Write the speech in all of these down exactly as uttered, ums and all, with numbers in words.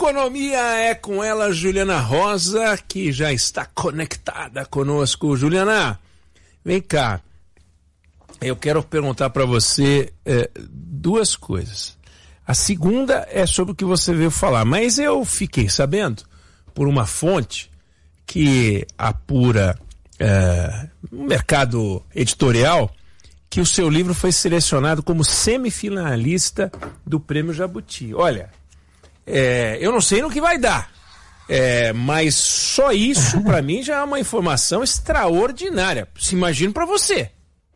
Economia é com ela, Juliana Rosa, que já está conectada conosco. Juliana, vem cá. Eu quero perguntar para você é, duas coisas. A segunda é sobre o que você veio falar, mas eu fiquei sabendo, por uma fonte, que apura é, no mercado editorial, que o seu livro foi selecionado como semifinalista do Prêmio Jabuti. Olha, é, eu não sei no que vai dar, é, mas só isso para mim já é uma informação extraordinária. Se imagino para você.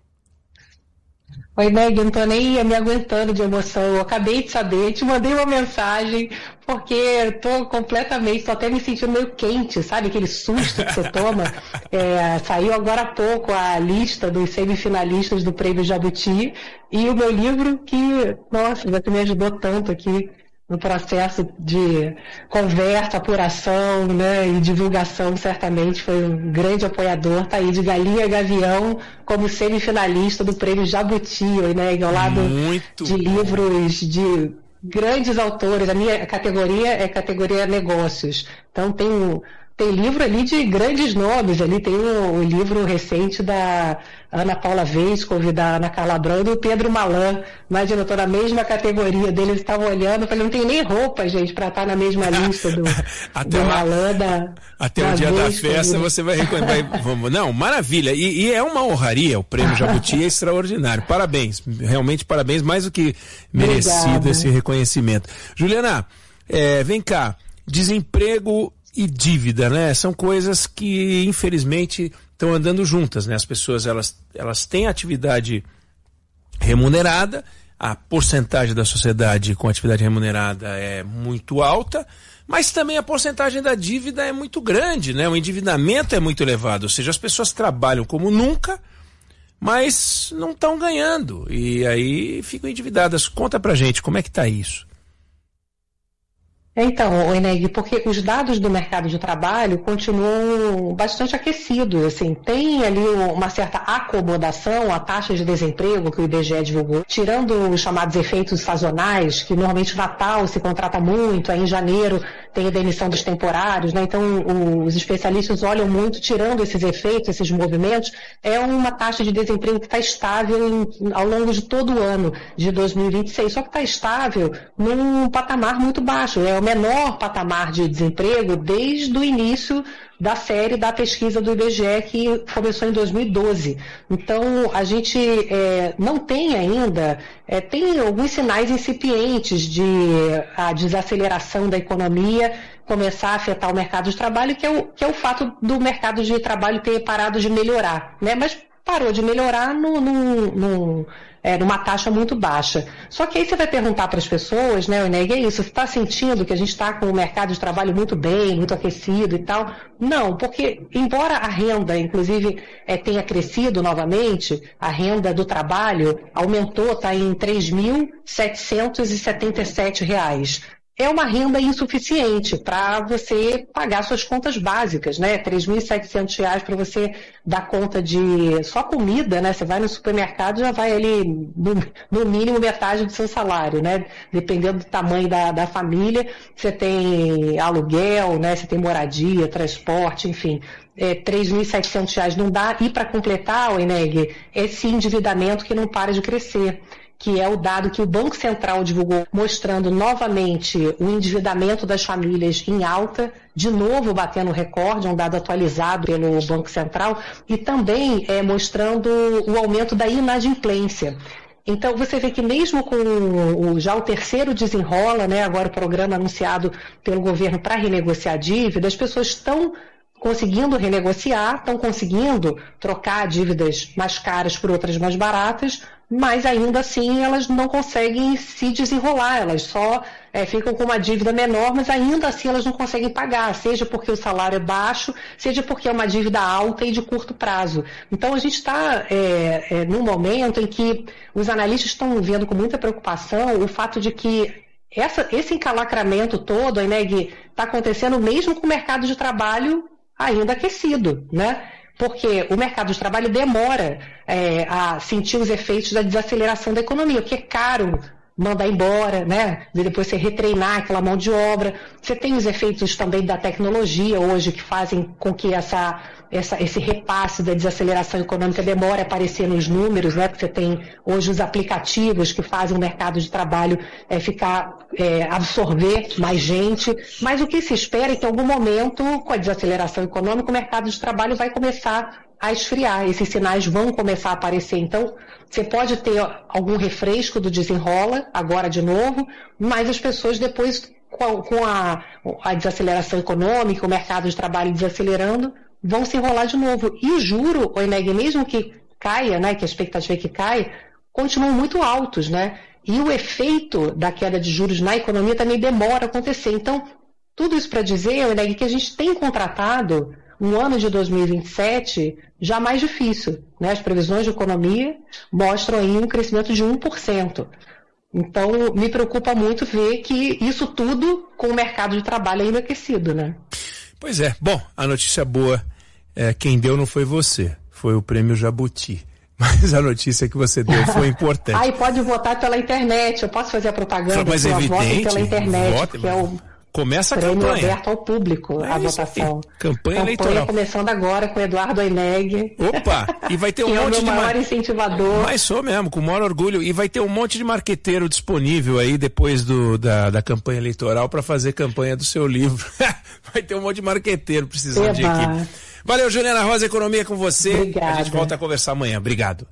Oi, Neg, não tô nem me aguentando de emoção. Eu acabei de saber, te mandei uma mensagem, porque eu tô completamente, tô até me sentindo meio quente, sabe? Aquele susto que você toma. É, saiu agora há pouco a lista dos semifinalistas do Prêmio Jabuti e o meu livro que, nossa, já me ajudou tanto aqui no processo de conversa, apuração, né, e divulgação, certamente foi um grande apoiador, tá aí de Galinha Gavião como semifinalista do Prêmio Jabuti, né, ao lado Muito de bom. livros de grandes autores. A minha categoria é categoria negócios, então tem um Tem livro ali de grandes nomes, ali tem o, o livro recente da Ana Paula Vescovi, da Ana Carla Brando e o Pedro Malan. Imagina, eu estou na mesma categoria dele, eles estavam olhando, eu falei, não tem nem roupa, gente, para estar na mesma lista do, até do lá, Malan, da Até da o dia Vescovi, da festa né? você vai reconhecer. Vamos, não, maravilha. E, e é uma honraria, o Prêmio Jabuti é extraordinário. Parabéns, realmente parabéns, mais do que merecido Obrigada. esse reconhecimento. Juliana, é, vem cá, desemprego e dívida, né? São coisas que, infelizmente, estão andando juntas, né? As pessoas, elas, elas têm atividade remunerada, a porcentagem da sociedade com atividade remunerada é muito alta, mas também a porcentagem da dívida é muito grande, né? O endividamento é muito elevado, ou seja, as pessoas trabalham como nunca, mas não estão ganhando, e aí ficam endividadas. Conta pra gente, como é que tá isso? Então, Eneg, porque os dados do mercado de trabalho continuam bastante aquecidos, assim, tem ali uma certa acomodação, a taxa de desemprego que o I B G E divulgou, tirando os chamados efeitos sazonais, que normalmente no Natal se contrata muito, aí em janeiro tem a demissão dos temporários, né? Então os especialistas olham muito, tirando esses efeitos, esses movimentos, é uma taxa de desemprego que está estável em, ao longo de todo o ano de dois mil e vinte e seis, só que está estável num patamar muito baixo, é o menor patamar de desemprego desde o início da série da pesquisa do I B G E, que começou em dois mil e doze. Então, a gente é, não tem ainda, é, tem alguns sinais incipientes de a desaceleração da economia começar a afetar o mercado de trabalho, que é o, que é o fato do mercado de trabalho ter parado de melhorar, né? Mas parou de melhorar no, no, no É, numa taxa muito baixa. Só que aí você vai perguntar para as pessoas, né, Eneg, é isso, você está sentindo que a gente está com o mercado de trabalho muito bem, muito aquecido e tal? Não, porque embora a renda, inclusive, é, tenha crescido novamente, a renda do trabalho aumentou, está em três mil setecentos e setenta e sete reais. É uma renda insuficiente para você pagar suas contas básicas, né? três mil e setecentos reais para você dar conta de só comida, né? Você vai no supermercado, já vai ali no, no mínimo metade do seu salário, né? Dependendo do tamanho da, da família, você tem aluguel, né? Você tem moradia, transporte, enfim. É, três mil e setecentos reais não dá. E para completar, Eneg, esse endividamento que não para de crescer, que é o dado que o Banco Central divulgou, mostrando novamente o endividamento das famílias em alta, de novo batendo recorde, um dado atualizado pelo Banco Central, e também é, mostrando o aumento da inadimplência. Então, você vê que mesmo com o, já o terceiro desenrola, né, agora o programa anunciado pelo governo para renegociar a dívida, as pessoas estão conseguindo renegociar, estão conseguindo trocar dívidas mais caras por outras mais baratas, mas ainda assim elas não conseguem se desenrolar, elas só é, ficam com uma dívida menor, mas ainda assim elas não conseguem pagar, seja porque o salário é baixo, seja porque é uma dívida alta e de curto prazo. Então a gente está é, é, num momento em que os analistas estão vendo com muita preocupação o fato de que essa, esse encalacramento todo, a Eneg, está acontecendo mesmo com o mercado de trabalho ainda aquecido, né? Porque o mercado de trabalho demora é, a sentir os efeitos da desaceleração da economia, porque é caro mandar embora, né? E depois você retreinar aquela mão de obra. Você tem os efeitos também da tecnologia hoje que fazem com que essa, essa, esse repasse da desaceleração econômica demore a aparecer nos números, né? Porque você tem hoje os aplicativos que fazem o mercado de trabalho é, ficar, é, absorver mais gente. Mas o que se espera é que em algum momento, com a desaceleração econômica, o mercado de trabalho vai começar a esfriar, esses sinais vão começar a aparecer. Então, você pode ter algum refresco do desenrola, agora de novo, mas as pessoas depois, com a, a desaceleração econômica, o mercado de trabalho desacelerando, vão se enrolar de novo. E o juro, o Eneg, mesmo que caia, né, que a expectativa é que caia, continuam muito altos, né? E o efeito da queda de juros na economia também demora a acontecer. Então, tudo isso para dizer, Eneg, que a gente tem contratado um ano de dois mil e vinte e sete já mais difícil, né? As previsões de economia mostram aí um crescimento de um por cento. Então, me preocupa muito ver que isso tudo com o mercado de trabalho ainda aquecido, né? Pois é. Bom, a notícia boa é quem deu não foi você, foi o Prêmio Jabuti. Mas a notícia que você deu foi importante. Ah, e pode votar pela internet. Eu posso fazer a propaganda? Mas é evidente. Pela internet, vote, que é o começa a prêmio campanha. aberto ao público, é a isso votação. Aí. Campanha, campanha eleitoral. Começando agora com o Eduardo Eneg. Opa! E vai ter um que monte é o meu de maior mar... incentivador. Mas sou mesmo, com o maior orgulho. E vai ter um monte de marqueteiro disponível aí depois do, da, da campanha eleitoral para fazer campanha do seu livro. Vai ter um monte de marqueteiro precisando Eba. de equipe. Valeu, Juliana Rosa, Economia com você. Obrigada. A gente volta a conversar amanhã. Obrigado.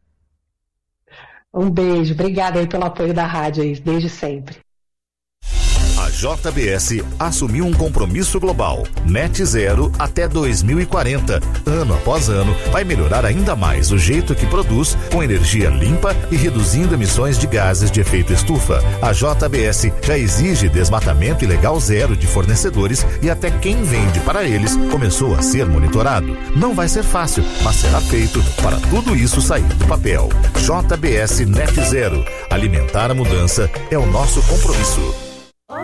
Um beijo. Obrigada aí pelo apoio da rádio aí, desde sempre. A J B S assumiu um compromisso global, net zero até dois mil e quarenta. Ano após ano, vai melhorar ainda mais o jeito que produz, com energia limpa e reduzindo emissões de gases de efeito estufa. A J B S já exige desmatamento ilegal zero de fornecedores e até quem vende para eles começou a ser monitorado. Não vai ser fácil, mas será feito para tudo isso sair do papel. J B S Net Zero. Alimentar a mudança é o nosso compromisso.